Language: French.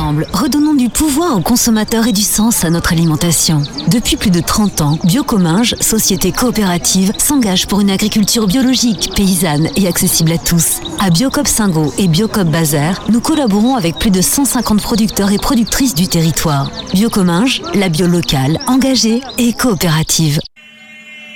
Ensemble, redonnons du pouvoir aux consommateurs et du sens à notre alimentation. Depuis plus de 30 ans, Biocominges, société coopérative, s'engage pour une agriculture biologique, paysanne et accessible à tous. À Biocoop Singo et Biocoop Bazar, nous collaborons avec plus de 150 producteurs et productrices du territoire. Biocominges, la bio locale, engagée et coopérative.